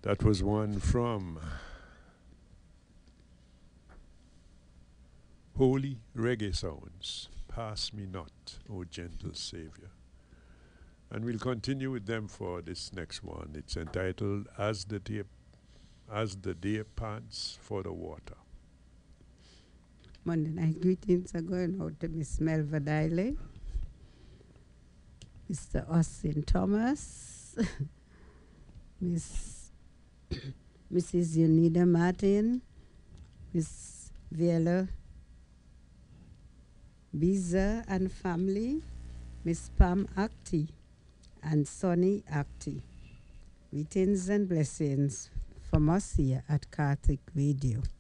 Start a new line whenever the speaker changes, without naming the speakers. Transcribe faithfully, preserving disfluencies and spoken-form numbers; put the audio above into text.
That was one from Holy Reggae Sounds, Pass Me Not, O Gentle Savior. And we'll continue with them for this next one. It's entitled As the Deer, As the Deer Pants for the Water.
Monday night greetings are going out to Miss Melva Diley, Mister Austin Thomas, Miss Missus Unida Martin, Miss Viola Biza and family, Miss Pam Acti and Sonny Acti. Greetings and blessings from us here at Karthik Radio.